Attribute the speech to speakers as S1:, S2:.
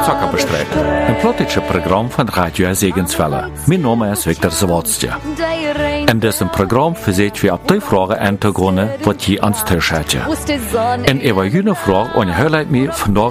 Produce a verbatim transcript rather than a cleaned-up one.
S1: Zucker bestrebt. Ein politisches Programm von Radio Segenswelle. Mein Name ist Viktor Zawadzki. In diesem Programm verseht wir ab die Fragen einzugehen, die je ans Tisch hat. Und über jene Frage unterhalten wir vandaag